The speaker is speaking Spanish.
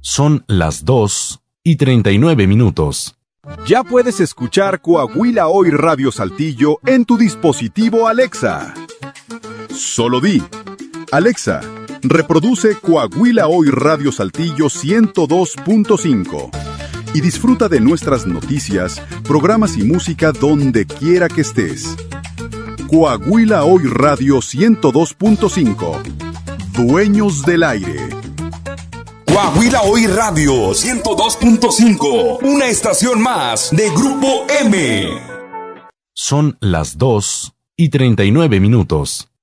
Son las 2:39. Ya puedes escuchar Coahuila Hoy Radio Saltillo en tu dispositivo Alexa. Solo di: Alexa, reproduce Coahuila Hoy Radio Saltillo 102.5 y disfruta de nuestras noticias, programas y música donde quiera que estés. Coahuila Hoy Radio 102.5. Dueños del aire. Coahuila Hoy Radio 102.5, una estación más de Grupo M. Son las 2:39.